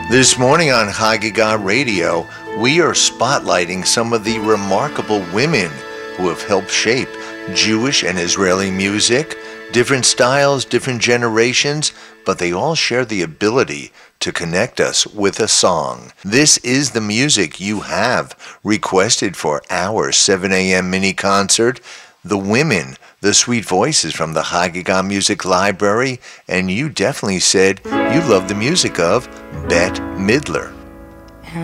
This morning on Haggadah Radio, we are spotlighting some of the remarkable women who have helped shape Jewish and Israeli music, different styles, different generations, but they all share the ability to connect us with a song. This is the music you have requested for our 7 a.m. mini concert. The women, the sweet voices from the Haggadah Music Library, and you definitely said you love the music of Bette Midler.